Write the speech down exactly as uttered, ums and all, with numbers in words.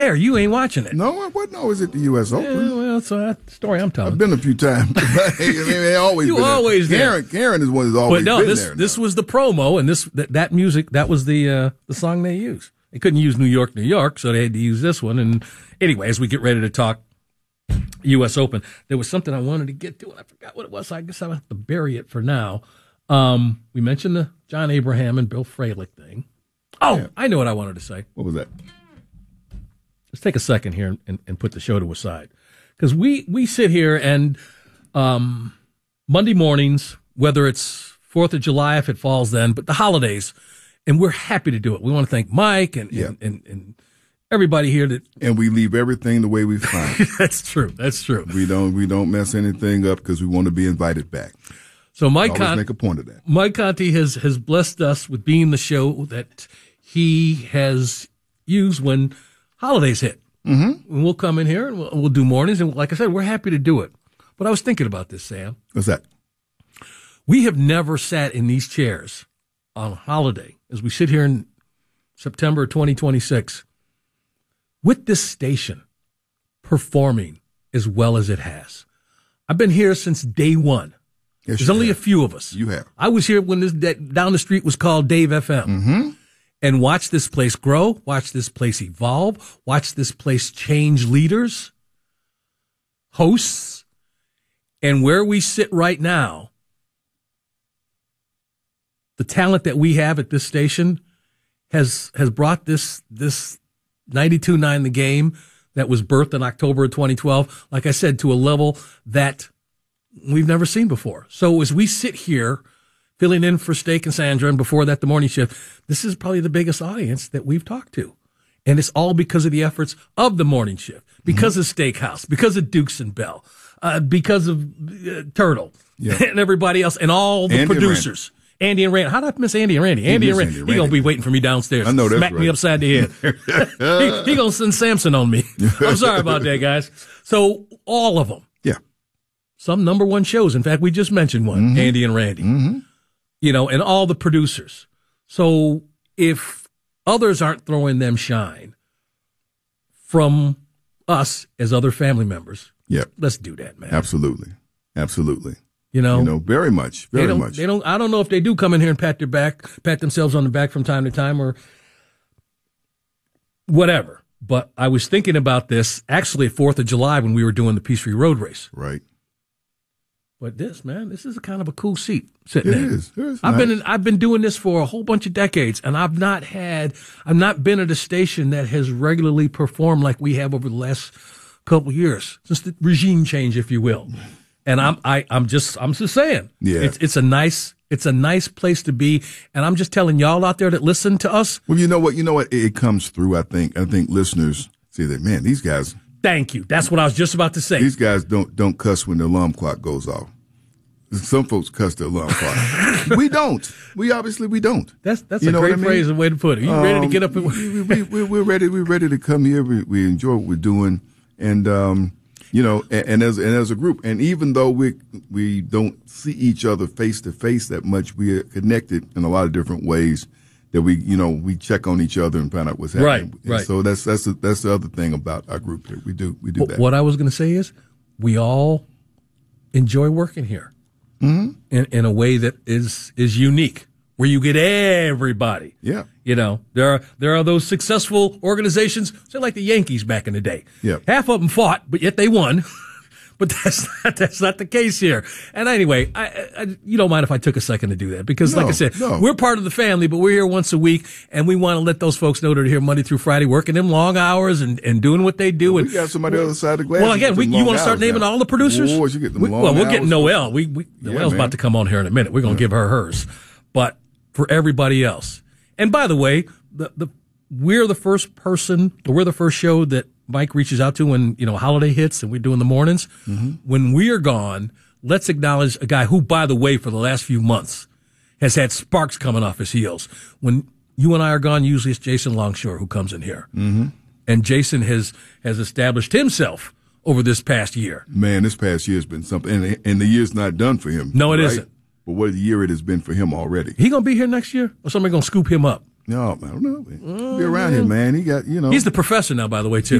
there. You ain't watching it. No, what? No, is it the U S Open? Yeah, well, that's a story I'm telling. I've been a few times. I mean, they always you been always there. there. Karen, Karen is one that's always but no, been this, there. This now. was the promo, and this that, that music, that was the uh, the song they used. They couldn't use New York, New York, so they had to use this one. And anyway, as we get ready to talk U S Open, there was something I wanted to get to, and I forgot what it was, so I guess I'll have to bury it for now. Um, we mentioned the John Abraham and Bill Fralick thing. Oh, yeah. I know what I wanted to say. What was that? Let's take a second here and, and put the show to a side. Because we, we sit here and um, Monday mornings, whether it's fourth of July, if it falls then, but the holidays, and we're happy to do it. We want to thank Mike and, yeah. and, and, and everybody here. That And we leave everything the way we find it. That's true. That's true. We don't we don't mess anything up because we want to be invited back. So Mike Always Con- make a point of that. Mike Conti has, has blessed us with being the show that he has used when holidays hit. Mm-hmm. And we'll come in here and we'll, we'll do mornings. And like I said, we're happy to do it. But I was thinking about this, Sam. What's that? We have never sat in these chairs on holiday as we sit here in September twenty twenty-six with this station performing as well as it has. I've been here since day one. Yes, There's only have. a few of us. You have. I was here when this that, down the street was called Dave F M. Mm-hmm. And watch this place grow, watch this place evolve, watch this place change leaders, hosts, and where we sit right now, the talent that we have at this station has has brought this this ninety-two point nine The Game that was birthed in October of twenty twelve, like I said, to a level that we've never seen before. So as we sit here filling in for Steak and Sandra, and before that, the morning shift, this is probably the biggest audience that we've talked to. And it's all because of the efforts of the morning shift, because mm-hmm. of Steakhouse, because of Dukes and Bell, uh, because of uh, Turtle yeah. and everybody else, and all the Andy producers. And Andy and Randy. How did I miss Andy and Randy? Andy and Randy. He's going to be waiting for me downstairs. I know that's Smack right. me upside the head. he he going to send Samson on me. I'm sorry about that, guys. So all of them. Yeah. Some number one shows. In fact, we just mentioned one, mm-hmm. Andy and Randy. Mm-hmm. You know, and all the producers. So if others aren't throwing them shine from us as other family members, yeah, let's do that, man. Absolutely. Absolutely. You know, you know, very much, very they don't, much. They don't. I don't know if they do come in here and pat their back, pat themselves on the back from time to time, or whatever. But I was thinking about this actually at Fourth of July when we were doing the Peachtree Road Race. Right. But this, man, this is kind of a cool seat sitting it in. Is. It is. I've nice. been in, I've been doing this for a whole bunch of decades, and I've not had I've not been at a station that has regularly performed like we have over the last couple of years since the regime change, if you will. And I'm I I'm just I'm just saying, yeah, it's it's a nice it's a nice place to be, and I'm just telling y'all out there that listen to us. Well, you know what, you know what, it comes through. I think I think listeners see that, man, these guys. Thank you. That's what I was just about to say. These guys don't don't cuss when the alarm clock goes off. Some folks cuss the alarm clock. We don't. We obviously we don't. That's that's you a great I mean? phrase and way to put it. You um, ready to get up? And- we, we, we, we're ready. We're ready to come here. We, we enjoy what we're doing, and um, you know, and, and as and as a group, and even though we we don't see each other face to face that much, we are connected in a lot of different ways. That we, you know, we check on each other and find out what's happening. Right, and right. So that's that's the, that's the other thing about our group here. We do we do that. What I was going to say is, we all enjoy working here mm-hmm. in in a way that is is unique, where you get everybody. Yeah. You know, there are there are those successful organizations, say like the Yankees back in the day. Yeah. Half of them fought, but yet they won. But that's not, that's not the case here. And anyway, I, I, you don't mind if I took a second to do that, because No, like I said, no. we're part of the family, but we're here once a week, and we want to let those folks know that they're here Monday through Friday, working them long hours and, and doing what they do. Well, and we got somebody on the other side of the glass. Well, again, we, you want to start naming now. all the producers? Boy, you get them we, long well, we'll hours. get Noelle. We, we Yeah, Noelle's man. about to come on here in a minute. We're going to Yeah. give her hers. But for everybody else, and by the way, the the we're the first person, or we're the first show that Mike reaches out to when, you know, holiday hits and we're doing the mornings. Mm-hmm. When we're gone, let's acknowledge a guy who, by the way, for the last few months has had sparks coming off his heels. When you and I are gone, usually it's Jason Longshore who comes in here. Mm-hmm. And Jason has, has established himself over this past year. Man, this past year has been something, and, and the year's not done for him. No, it right? isn't. But what a year it has been for him already. He going to be here next year, or somebody going to scoop him up? No, I don't know. He'll be around here, man. He got, you know. He's the professor now, by the way, too.